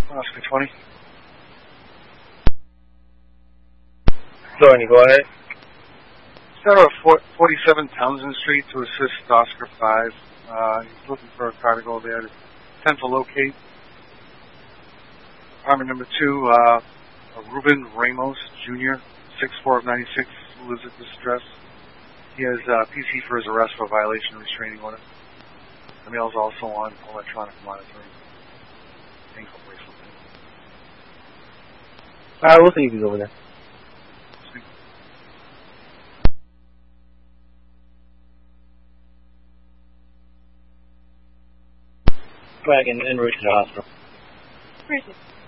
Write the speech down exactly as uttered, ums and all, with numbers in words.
Oscar twenty. Tony, go ahead. Center of forty-seven Townsend Street to assist Oscar five. Uh, he's looking for a car to go there to attempt to locate. Apartment number two, uh, Ruben Ramos Junior, six four of ninety-six, lives at distress. He has uh, P C for his arrest for violation of restraining order. The mail is also on electronic monitoring. Ankle bracelet. Alright, we'll see if he's over there. Back and en route to the hospital. Where is it?